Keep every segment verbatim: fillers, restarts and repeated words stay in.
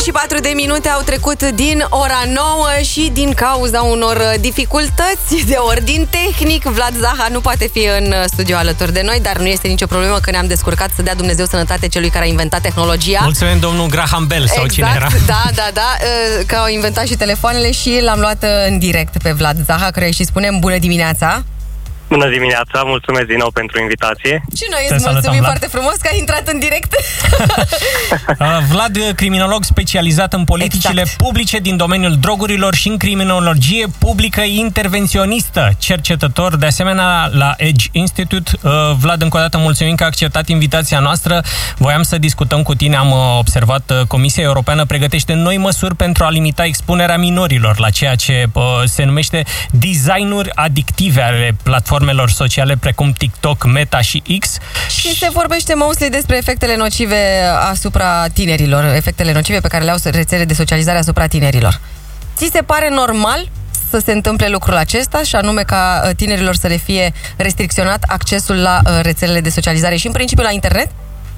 și patru de minute au trecut din ora nouă și din cauza unor dificultăți de ordin tehnic, Vlad Zaha nu poate fi în studio alături de noi, dar nu este nicio problemă că ne-am descurcat, să dea Dumnezeu sănătate celui care a inventat tehnologia. Mulțumim, domnul Graham Bell sau exact, cine era. Da, da, da, că au inventat și telefoanele și l-am luat în direct pe Vlad Zaha, care și spunem bună dimineața. Bună dimineața, mulțumesc din nou pentru invitație. Și noi îți mulțumim foarte frumos că ai intrat în direct. Vlad, criminolog specializat în politicile exact. publice din domeniul drogurilor și în criminologie publică intervenționistă, cercetător de asemenea la Edge Institute. Vlad, încă o dată mulțumim că a acceptat invitația noastră. Voiam să discutăm cu tine, am observat, Comisia Europeană pregătește noi măsuri pentru a limita expunerea minorilor la ceea ce se numește designuri adictive ale platformelor sociale precum TikTok, Meta și X. Și se vorbește mostly despre efectele nocive asupra tinerilor, efectele nocive pe care le au rețele de socializare asupra tinerilor. Ți se pare normal să se întâmple lucrul acesta și anume ca tinerilor să le fie restricționat accesul la rețelele de socializare și în principiu la internet?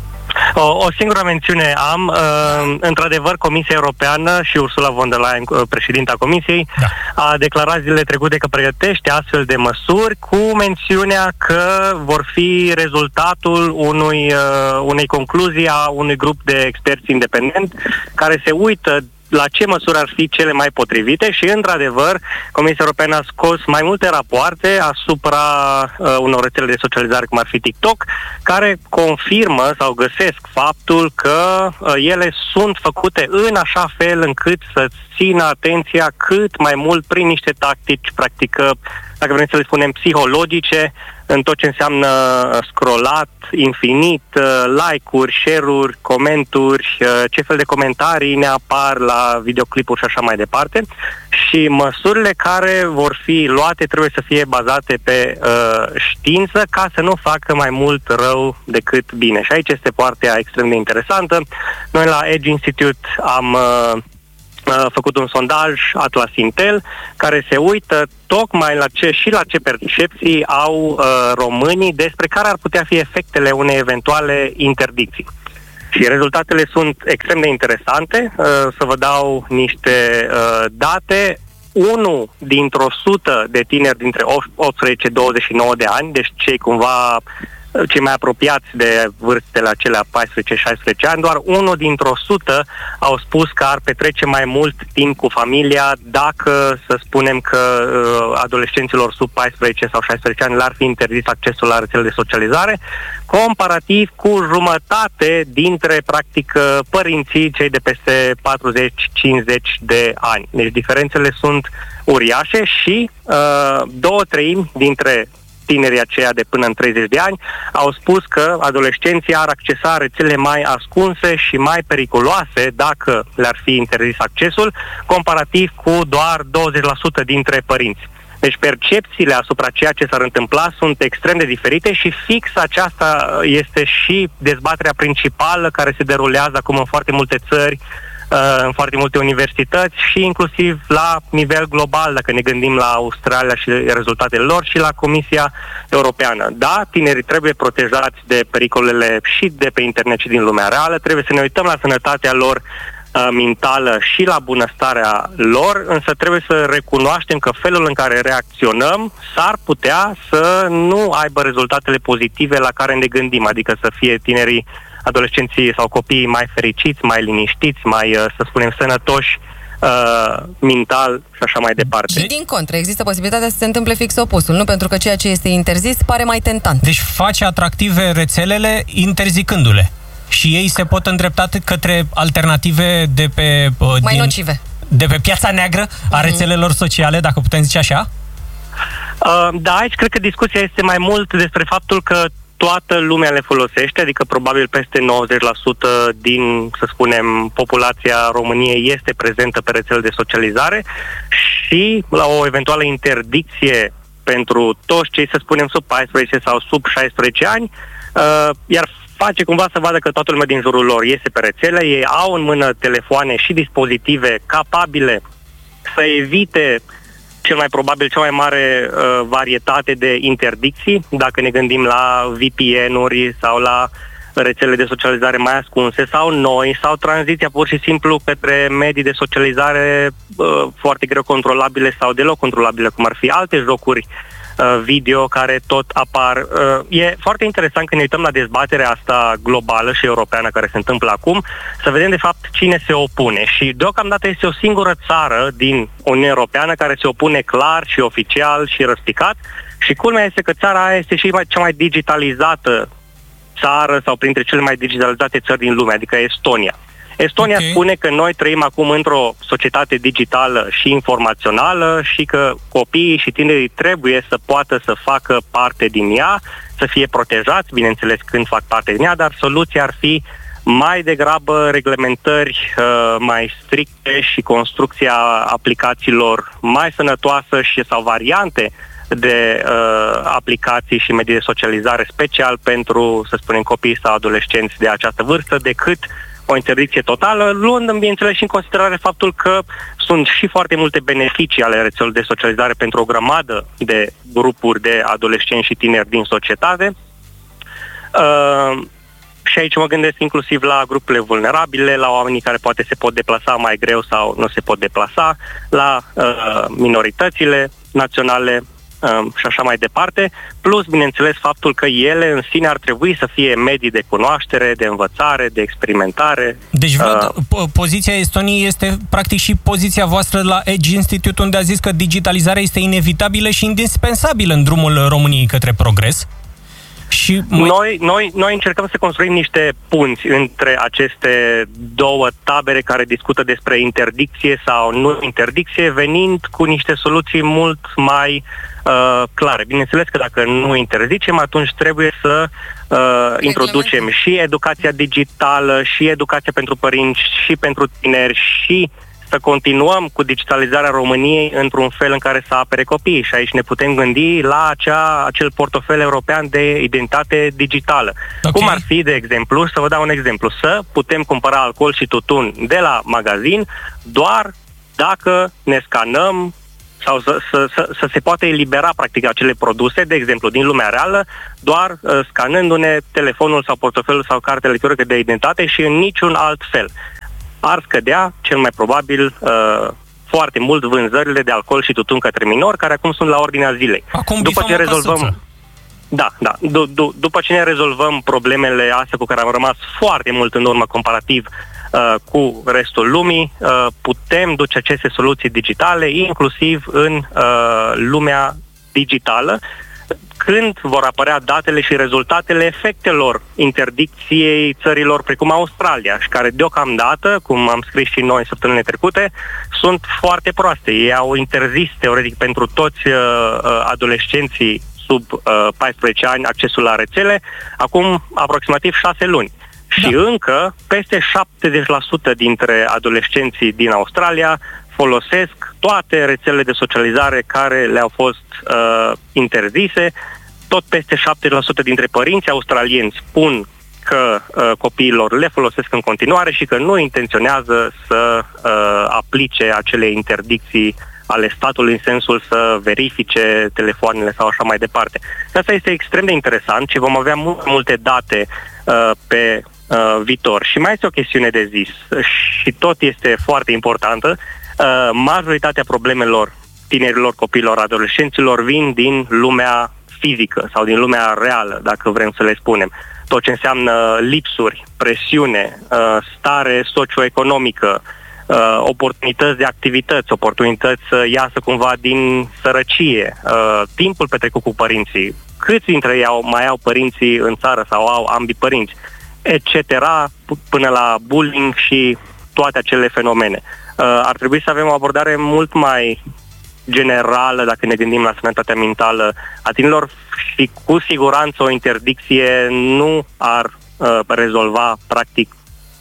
O, o singură mențiune am. Uh, într-adevăr, Comisia Europeană și Ursula von der Leyen, președinta Comisiei, da. a declarat zilele trecute că pregătește astfel de măsuri cu mențiunea că vor fi rezultatul unui, uh, unei concluzii a unui grup de experți independent care se uită la ce măsuri ar fi cele mai potrivite și, într-adevăr, Comisia Europeană a scos mai multe rapoarte asupra uh, unor rețele de socializare, cum ar fi TikTok, care confirmă sau găsesc faptul că uh, ele sunt făcute în așa fel încât să țină atenția cât mai mult prin niște tactici, practic, dacă vrem să le spunem, psihologice, în tot ce înseamnă scrollat, infinit, like-uri, share-uri, comenturi, ce fel de comentarii ne apar la videoclipuri și așa mai departe. Și măsurile care vor fi luate trebuie să fie bazate pe uh, știință ca să nu facă mai mult rău decât bine. Și aici este partea extrem de interesantă. Noi la Edge Institute am uh, făcut un sondaj Atlas Intel care se uită tocmai la ce și la ce percepții au uh, românii despre care ar putea fi efectele unei eventuale interdicții. Și rezultatele sunt extrem de interesante. Uh, să vă dau niște uh, date. Unul dintr-o sută de tineri dintre optsprezece douăzeci și nouă de ani, deci cei cumva cei mai apropiați de vârstele acelea paisprezece șaisprezece ani, doar unul dintr-o sută au spus că ar petrece mai mult timp cu familia dacă, să spunem că uh, adolescenților sub paisprezece sau șaisprezece ani le-ar fi interzis accesul la rețele de socializare, comparativ cu jumătate dintre, practic, părinții cei de peste patruzeci cincizeci de ani. Deci diferențele sunt uriașe și uh, două treimi dintre tinerii aceia de până în treizeci de ani au spus că adolescenții ar accesa rețele mai ascunse și mai periculoase dacă le-ar fi interzis accesul, comparativ cu doar douăzeci la sută dintre părinți. Deci percepțiile asupra ceea ce s-ar întâmpla sunt extrem de diferite și fix aceasta este și dezbaterea principală care se derulează acum în foarte multe țări, în foarte multe universități și inclusiv la nivel global, dacă ne gândim la Australia și rezultatele lor și la Comisia Europeană. Da, tinerii trebuie protejați de pericolele și de pe internet și din lumea reală, trebuie să ne uităm la sănătatea lor uh, mentală și la bunăstarea lor, însă trebuie să recunoaștem că felul în care reacționăm s-ar putea să nu aibă rezultatele pozitive la care ne gândim, adică să fie tinerii adolescenții sau copiii mai fericiți, mai liniștiți, mai, să spunem, sănătoși, uh, mental și așa mai departe. Și din contră, există posibilitatea să se întâmple fix opusul, nu? Pentru că ceea ce este interzis pare mai tentant. Deci face atractive rețelele interzicându-le. Și ei se pot îndrepta către alternative de pe... Uh, mai din, nocive. De pe piața neagră a rețelelor sociale, dacă putem zice așa? Uh, da, aici cred că discuția este mai mult despre faptul că toată lumea le folosește, adică probabil peste nouăzeci la sută din, să spunem, populația României este prezentă pe rețele de socializare și la o eventuală interdicție pentru toți cei, să spunem, sub paisprezece sau sub șaisprezece ani, uh, iar face cumva să vadă că toată lumea din jurul lor este pe rețele, ei au în mână telefoane și dispozitive capabile să evite cel mai probabil cea mai mare uh, varietate de interdicții, dacă ne gândim la V P N-uri sau la rețele de socializare mai ascunse sau noi, sau tranziția pur și simplu către medii de socializare uh, foarte greu controlabile sau deloc controlabile, cum ar fi alte jocuri uh, video care tot apar. Uh, e foarte interesant când ne uităm la dezbaterea asta globală și europeană care se întâmplă acum, să vedem de fapt cine se opune. Și deocamdată este o singură țară din Uniunea Europeană care se opune clar și oficial și răspicat. Și culmea este că țara aia este și mai, cea mai digitalizată țară sau printre cele mai digitalizate țări din lume, adică Estonia. Estonia okay. spune că noi trăim acum într-o societate digitală și informațională și că copiii și tinerii trebuie să poată să facă parte din ea, să fie protejați, bineînțeles, când fac parte din ea, dar soluția ar fi mai degrabă reglementări uh, mai stricte și construcția aplicațiilor mai sănătoasă și sau variante de uh, aplicații și medii de socializare special pentru, să spunem, copii sau adolescenți de această vârstă, decât o interdicție totală, luând, bineînțeles, și în considerare faptul că sunt și foarte multe beneficii ale rețelelor de socializare pentru o grămadă de grupuri de adolescenți și tineri din societate. Uh, și aici mă gândesc inclusiv la grupurile vulnerabile, la oamenii care poate se pot deplasa mai greu sau nu se pot deplasa, la uh, minoritățile naționale, Um, și așa mai departe, plus, bineînțeles, faptul că ele în sine ar trebui să fie medii de cunoaștere, de învățare, de experimentare. Deci, Vlad, uh, poziția Estoniei este practic și poziția voastră la Edge Institute, unde a zis că digitalizarea este inevitabilă și indispensabilă în drumul României către progres. Și mai... noi, noi, noi încercăm să construim niște punți între aceste două tabere care discută despre interdicție sau nu interdicție, venind cu niște soluții mult mai uh, clare. Bineînțeles că dacă nu interzicem, atunci trebuie să uh, introducem și educația digitală, și educația pentru părinți, și pentru tineri, și să continuăm cu digitalizarea României într-un fel în care să apere copiii. Și aici ne putem gândi la acea, acel portofel european de identitate digitală. Okay. Cum ar fi, de exemplu, să vă dau un exemplu, să putem cumpăra alcool și tutun de la magazin doar dacă ne scanăm sau să, să, să, să se poate elibera practic acele produse, de exemplu, din lumea reală, doar uh, scanându-ne telefonul sau portofelul sau cartea electronică de identitate și în niciun alt fel. Ar scădea, cel mai probabil, uh, foarte mult vânzările de alcool și tutun către minori, care acum sunt la ordinea zilei. Acum după ce rezolvăm... Da, da. D- d- după ce ne rezolvăm problemele astea cu care am rămas foarte mult în urmă comparativ uh, cu restul lumii, uh, putem duce aceste soluții digitale, inclusiv în uh, lumea digitală, când vor apărea datele și rezultatele efectelor interdicției țărilor precum Australia, și care deocamdată, cum am scris și noi săptămânile trecute, sunt foarte proaste. Ei au interzis teoretic pentru toți uh, adolescenții sub uh, paisprezece ani accesul la rețele, acum aproximativ șase luni. Da. Și încă peste șaptezeci la sută dintre adolescenții din Australia folosesc toate rețelele de socializare care le-au fost uh, interzise. Tot peste șaptezeci la sută dintre părinții australieni spun că uh, copiilor le folosesc în continuare și că nu intenționează să uh, aplice acele interdicții ale statului în sensul să verifice telefoanele sau așa mai departe. Asta este extrem de interesant și vom avea mult, multe date uh, pe uh, viitor. Și mai este o chestiune de zis și tot este foarte importantă. Uh, majoritatea problemelor tinerilor, copiilor, adolescenților vin din lumea fizică sau din lumea reală, dacă vrem să le spunem. Tot ce înseamnă lipsuri, presiune, uh, stare socioeconomică, uh, oportunități de activități, oportunități să iasă cumva din sărăcie, uh, timpul petrecut cu părinții, câți dintre ei au, mai au părinții în țară sau au ambii părinți, et cetera, până la bullying și toate acele fenomene. Uh, ar trebui să avem o abordare mult mai generală, dacă ne gândim la sănătatea mentală a tinerilor, și cu siguranță o interdicție nu ar uh, rezolva practic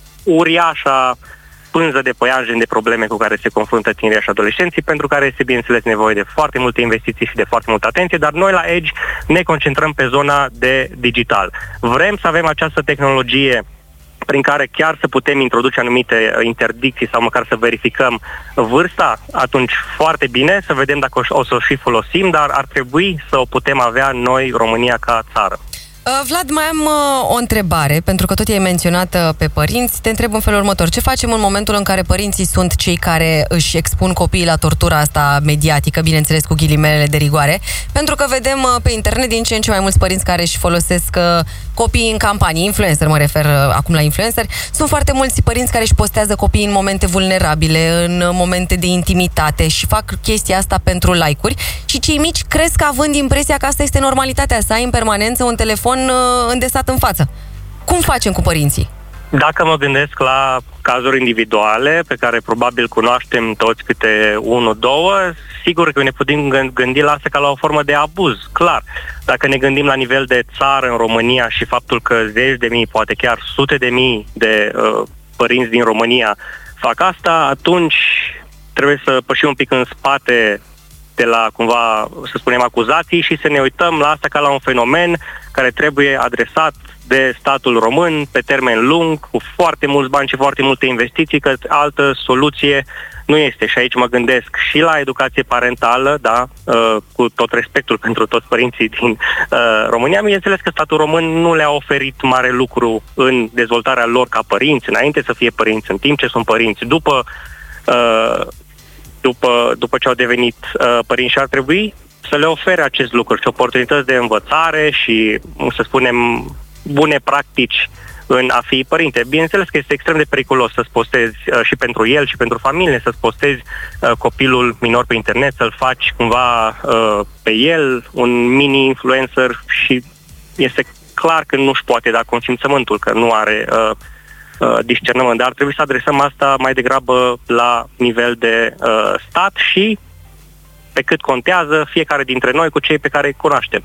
uriașa pânză de păianjen de probleme cu care se confruntă tinerii și adolescenții, pentru care este, bineînțeles, nevoie de foarte multe investiții și de foarte multă atenție, dar noi la Edge ne concentrăm pe zona de digital. Vrem să avem această tehnologie prin care chiar să putem introduce anumite interdicții sau măcar să verificăm vârsta, atunci foarte bine, să vedem dacă o să o și folosim, dar ar trebui să o putem avea noi, România, ca țară. Vlad, mai am uh, o întrebare, pentru că tot i-ai menționat uh, pe părinți. Te întreb în felul următor. Ce facem în momentul în care părinții sunt cei care își expun copiii la tortura asta mediatică, bineînțeles cu ghilimelele de rigoare? Pentru că vedem uh, pe internet din ce în ce mai mulți părinți care își folosesc uh, copiii în campanii, influencer, mă refer uh, acum la influenceri. Sunt foarte mulți părinți care își postează copiii în momente vulnerabile, în uh, momente de intimitate și fac chestia asta pentru like-uri. Și cei mici cresc având impresia că asta este normalitatea, să ai în permanență un telefon îndesat în față. Cum facem cu părinții? Dacă mă gândesc la cazuri individuale, pe care probabil cunoaștem toți câte unu, două, sigur că ne putem gândi la asta ca la o formă de abuz, clar. Dacă ne gândim la nivel de țară în România și faptul că zeci de mii, poate chiar sute de mii de uh, părinți din România fac asta, atunci trebuie să pășim un pic în spate de la, cumva, să spunem, acuzații și să ne uităm la asta ca la un fenomen care trebuie adresat de statul român pe termen lung, cu foarte mulți bani și foarte multe investiții, că altă soluție nu este. Și aici mă gândesc și la educație parentală, da, uh, cu tot respectul pentru toți părinții din uh, România. Bineînțeles că statul român nu le-a oferit mare lucru în dezvoltarea lor ca părinți, înainte să fie părinți, în timp ce sunt părinți, după uh, După, după ce au devenit uh, părinți, și ar trebui să le ofere acest lucru și oportunități de învățare și, să spunem, bune practici în a fi părinte. Bineînțeles că este extrem de periculos să-ți postezi uh, și pentru el și pentru familie, să-ți postezi uh, copilul minor pe internet, să-l faci cumva uh, pe el, un mini-influencer, și este clar că nu-și poate da consimțământul, că nu are uh, uh, discernământ, dar ar trebui să adresăm asta mai degrabă la nivel de uh, stat și, pe cât contează, fiecare dintre noi cu cei pe care îi cunoaștem.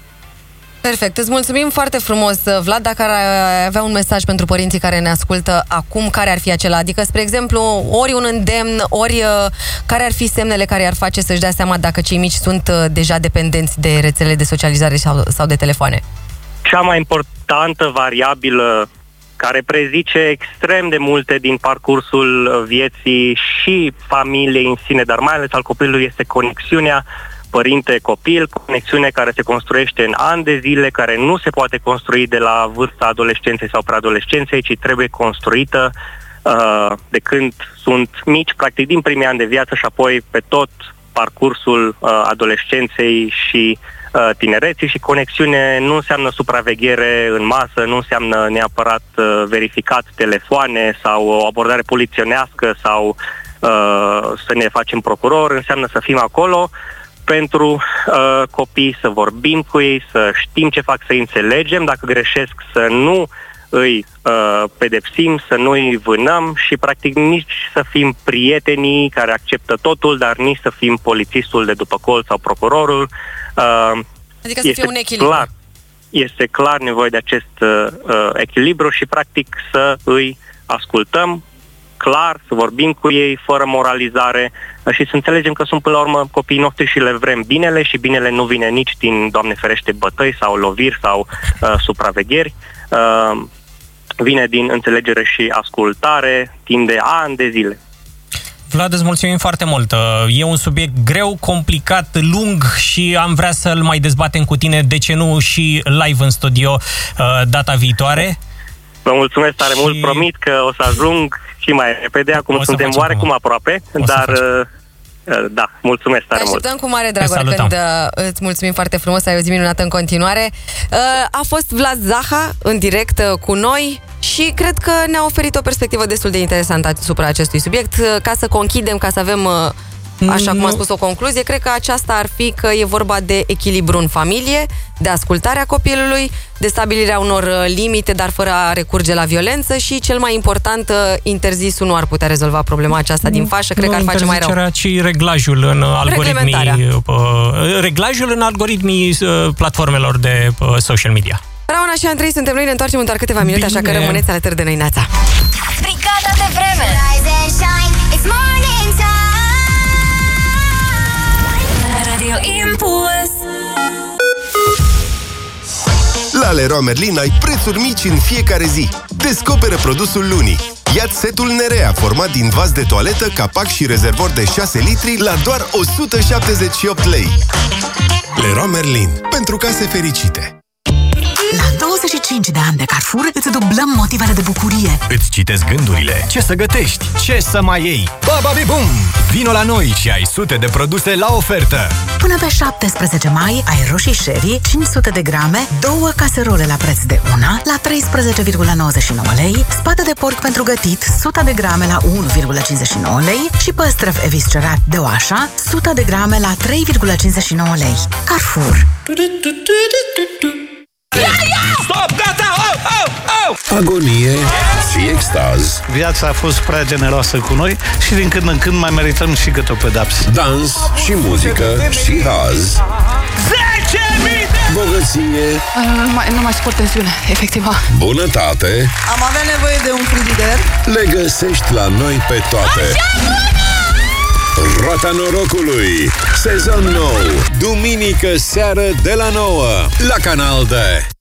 Perfect, îți mulțumim foarte frumos, Vlad. Dacă ar avea un mesaj pentru părinții care ne ascultă acum, care ar fi acela? Adică, spre exemplu, ori un îndemn, ori uh, care ar fi semnele care ar face să-și dea seama dacă cei mici sunt uh, deja dependenți de rețele de socializare sau, sau de telefoane? Cea mai importantă variabilă care prezice extrem de multe din parcursul vieții și familiei în sine, dar mai ales al copilului, este conexiunea părinte-copil, conexiune care se construiește în ani de zile, care nu se poate construi de la vârsta adolescenței sau preadolescenței, ci trebuie construită uh, de când sunt mici, practic din primii ani de viață și apoi pe tot parcursul uh, adolescenței și uh, tinereții. Și conexiune nu înseamnă supraveghere în masă, nu înseamnă neapărat uh, verificat telefoane sau o abordare poliționească sau uh, să ne facem procuror, înseamnă să fim acolo pentru uh, copii, să vorbim cu ei, să știm ce fac, să înțelegem dacă greșesc, să nu îi uh, pedepsim, să nu îi vânăm și practic nici să fim prietenii care acceptă totul, dar nici să fim polițistul de după colț sau procurorul. Uh, adică să fie un echilibru. Clar, este clar nevoie de acest uh, echilibru și practic să îi ascultăm clar, să vorbim cu ei fără moralizare și să înțelegem că sunt până la urmă copiii noștri și le vrem binele și binele nu vine nici din, Doamne ferește, bătăi sau loviri sau uh, supravegheri. Uh, vine din înțelegere și ascultare timp de ani de zile. Vlad, îți mulțumim foarte mult. E un subiect greu, complicat, lung și am vrea să-l mai dezbatem cu tine, de ce nu și live în studio uh, data viitoare. Vă mulțumesc tare și... mult, promit că o să ajung și mai repede, acum suntem oarecum aproape, dar da, mulțumesc tare mult. Te așteptăm cu mare drag când uh, îți mulțumim foarte frumos, ai o zi minunată în continuare. Uh, a fost Vlad Zaha în direct uh, cu noi și cred că ne-a oferit o perspectivă destul de interesantă asupra acestui subiect. Uh, ca să conchidem, ca să avem... Uh, Așa cum am spus, o concluzie, cred că aceasta ar fi că e vorba de echilibru în familie, de ascultarea copilului, de stabilirea unor limite, dar fără a recurge la violență și, cel mai important, interzisul nu ar putea rezolva problema aceasta din fașă, cred nu că ar face mai rău. Ci reglajul în algoritmii, reglajul în algoritmii platformelor de social media. Rauna și Andrei suntem noi, ne întoarcem în doar câteva minute, Bine. Așa că rămâneți alături de noi, Neața. Brigada de vreme. Impuls. La Leroy Merlin ai prețuri mici în fiecare zi. Descoperă produsul lunii. Ia-ți setul Nerea, format din vas de toaletă, capac și rezervor de șase litri la doar o sută șaptezeci și opt lei. Leroy Merlin. Pentru case fericite. și cinci de ani de Carrefour îți dublăm motivele de bucurie. Îți citesc gândurile. Ce să gătești? Ce să mai iei? Bababi bum! Vino la noi și ai sute de produse la ofertă. Până pe șaptesprezece mai ai roșii sherry cinci sute de grame, două caserole la preț de una la treisprezece virgulă nouăzeci și nouă lei, spate de porc pentru gătit o sută de grame la unu virgulă cincizeci și nouă lei și păstrăv eviscerat de oașa o sută de grame la trei virgulă cincizeci și nouă lei. Carrefour. Stop! Gata! Oh, oh, oh! Agonie și extaz. Viața a fost prea generoasă cu noi și din când în când mai merităm și câte o pedapsă. Dans și muzică și haz. zece mii! Bogăție. Nu mai, nu mai suport tensiune, efectiv. Bunătate. Am avea nevoie de un frigider. Le găsești la noi pe toate. Roata norocului. Sezon nou. Duminică seară de la nouă la Canal D.